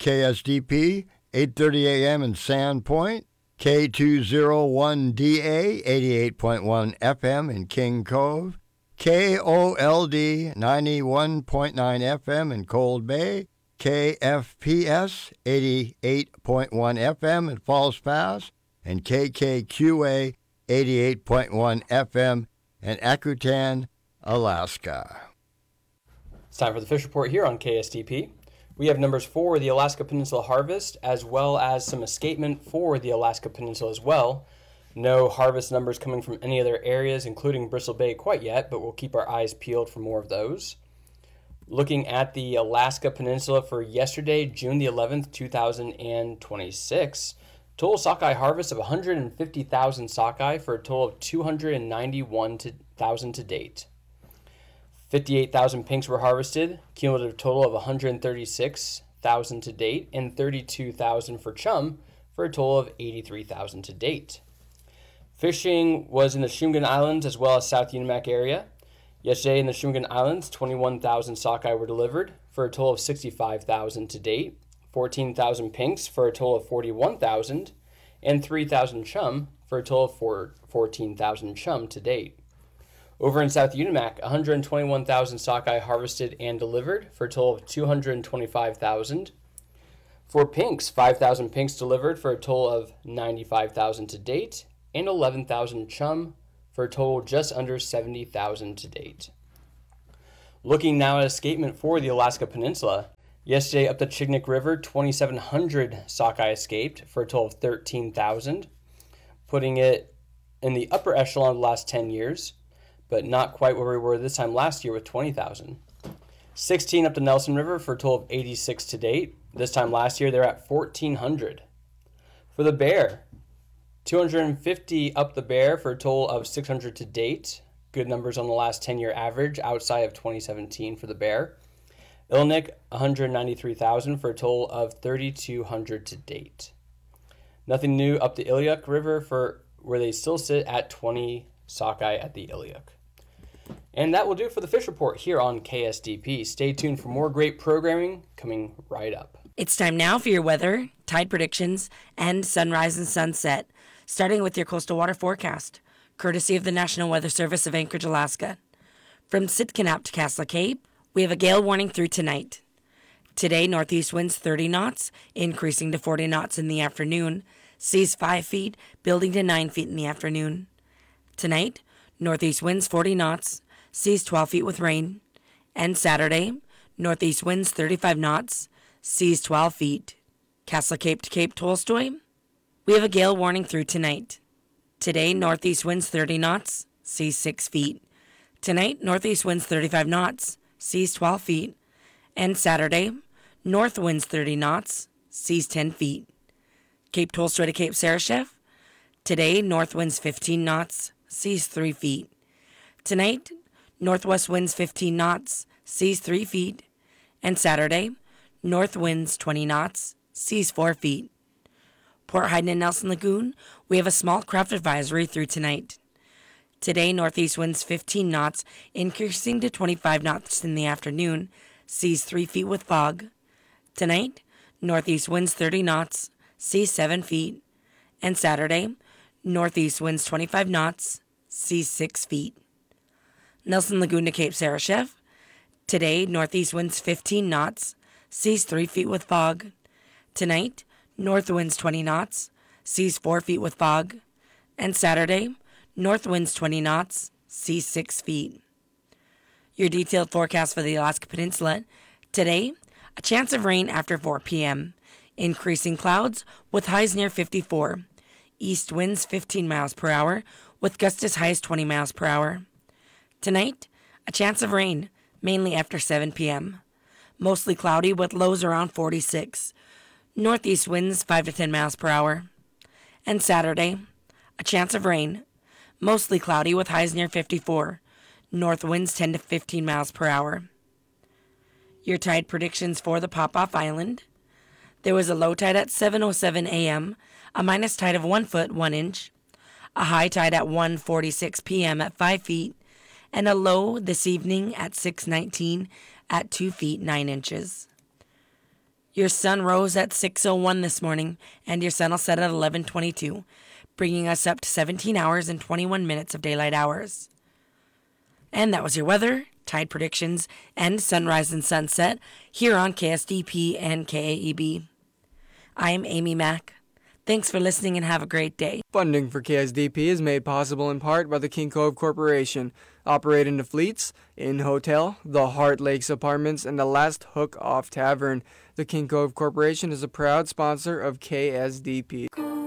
KSDP, 8:30 a.m. in Sandpoint, K201DA, 88.1 FM in King Cove, KOLD, 91.9 FM in Cold Bay, KFPS, 88.1 FM in Falls Pass, and KKQA, 88.1 FM in Akutan, Alaska. It's time for the fish report here on KSDP. We have numbers for the Alaska Peninsula harvest, as well as some escapement for the Alaska Peninsula as well. No harvest numbers coming from any other areas, including Bristol Bay quite yet, but we'll keep our eyes peeled for more of those. Looking at the Alaska Peninsula for yesterday, June the 11th, 2026, total sockeye harvest of 150,000 sockeye for a total of 291,000 to date. 58,000 pinks were harvested, cumulative total of 136,000 to date, and 32,000 for chum for a total of 83,000 to date. Fishing was in the Shumgan Islands as well as South Unimak area. Yesterday in the Shumgan Islands, 21,000 sockeye were delivered for a total of 65,000 to date, 14,000 pinks for a total of 41,000, and 3,000 chum for a total of 14,000 chum to date. Over in South Unimak, 121,000 sockeye harvested and delivered for a total of 225,000. For pinks, 5,000 pinks delivered for a total of 95,000 to date, and 11,000 chum for a total just under 70,000 to date. Looking now at escapement for the Alaska Peninsula, yesterday up the Chignik River, 2,700 sockeye escaped for a total of 13,000, putting it in the upper echelon of the last 10 years, but not quite where we were this time last year with 20,000. 16 up the Nelson River for a total of 86 to date. This time last year, they're at 1,400. For the Bear, 250 up the Bear for a total of 600 to date. Good numbers on the last 10-year average outside of 2017 for the Bear. Ilnik, 193,000 for a total of 3,200 to date. Nothing new up the Ilyuk River for where they still sit at 20 sockeye at the Ilyuk. And that will do it for the fish report here on KSDP. Stay tuned for more great programming coming right up. It's time now for your weather, tide predictions, and sunrise and sunset, starting with your coastal water forecast, courtesy of the National Weather Service of Anchorage, Alaska. From Sitkinnap to Castle Cape, we have a gale warning through tonight. Today, northeast winds 30 knots, increasing to 40 knots in the afternoon, seas 5 feet, building to 9 feet in the afternoon. Tonight, northeast winds 40 knots, seas 12 feet with rain. And Saturday, northeast winds 35 knots, seas 12 feet. Castle Cape to Cape Tolstoy, we have a gale warning through tonight. Today, northeast winds 30 knots, seas 6 feet. Tonight, northeast winds 35 knots, seas 12 feet. And Saturday, north winds 30 knots, seas 10 feet. Cape Tolstoy to Cape Sarychev, today, north winds 15 knots, seas 3 feet. Tonight, northwest winds 15 knots, seas 3 feet. And Saturday, north winds 20 knots, seas 4 feet. Port Hyden and Nelson Lagoon, we have a small craft advisory through tonight. Today, northeast winds 15 knots, increasing to 25 knots in the afternoon, seas 3 feet with fog. Tonight, northeast winds 30 knots, seas 7 feet. And Saturday, northeast winds 25 knots, seas 6 feet. Nelson Lagoon to Cape Sarychev, today, northeast winds 15 knots, seas 3 feet with fog. Tonight, north winds 20 knots, seas 4 feet with fog. And Saturday, north winds 20 knots, seas 6 feet. Your detailed forecast for the Alaska Peninsula. Today, a chance of rain after 4 p.m. Increasing clouds with highs near 54. East winds 15 miles per hour with gusts as high as 20 miles per hour. Tonight, a chance of rain, mainly after 7 p.m. Mostly cloudy with lows around 46. Northeast winds 5 to 10 miles per hour. And Saturday, a chance of rain, mostly cloudy with highs near 54. North winds 10 to 15 miles per hour. Your tide predictions for the Popoff Island. There was a low tide at 7:07 a.m., a minus tide of 1 foot 1 inch, a high tide at 1:46 p.m. at 5 feet, and a low this evening at 6:19 at 2 feet 9 inches. Your sun rose at 6:01 this morning, and your sun will set at 11:22, bringing us up to 17 hours and 21 minutes of daylight hours. And that was your weather, tide predictions, and sunrise and sunset here on KSDP and KAEB. I'm Amy Mack. Thanks for listening and have a great day. Funding for KSDP is made possible in part by the King Cove Corporation, operating the Fleets, Inn Hotel, the Heart Lakes Apartments, and the Last Hook Off Tavern. The King Cove Corporation is a proud sponsor of KSDP.